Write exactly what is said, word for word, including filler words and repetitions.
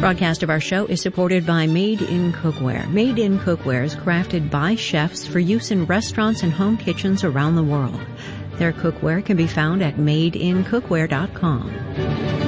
Broadcast of our show is supported by Made in Cookware. Made in Cookware is crafted by chefs for use in restaurants and home kitchens around the world. Their cookware can be found at made in cookware dot com.